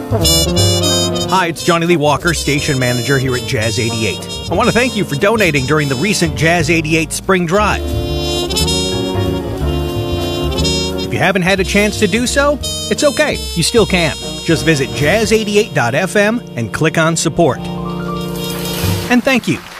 Hi, it's Johnny Lee Walker, station manager here at Jazz 88. I want to thank you for donating during the recent Jazz 88 Spring Drive. If you haven't had a chance to do so, it's okay. You still can. Just visit jazz88.fm and click on support. And thank you.